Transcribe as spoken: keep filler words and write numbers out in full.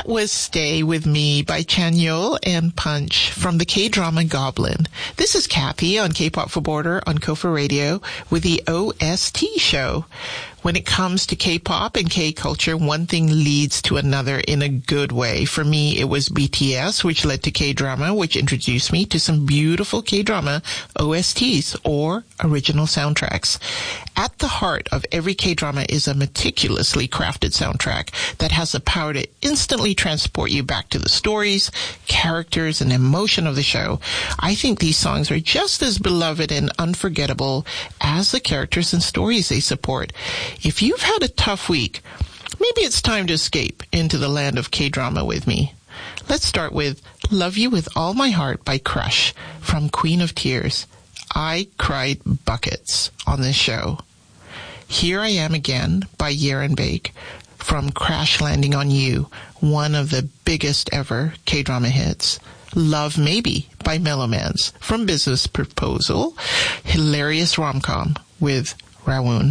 That was Stay With Me by Chanyeol and Punch from the K-drama Goblin. This is Kathy on K-Pop for Border on Kofa Radio with the O S T show. When it comes to K-pop and K-culture, one thing leads to another in a good way. For me, it was B T S, which led to K-drama, which introduced me to some beautiful K-drama O S Ts, or original soundtracks. At the heart of every K-drama is a meticulously crafted soundtrack that has the power to instantly transport you back to the stories, characters, and emotion of the show. I think these songs are just as beloved and unforgettable as the characters and stories they support. If you've had a tough week, maybe it's time to escape into the land of K-drama with me. Let's start with Love You With All My Heart by Crush from Queen of Tears. I cried buckets on this show. Here I Am Again by Yerin Baek from Crash Landing on You, one of the biggest ever K-drama hits. Love Maybe by Mellowmans from Business Proposal, hilarious rom-com with Rawon.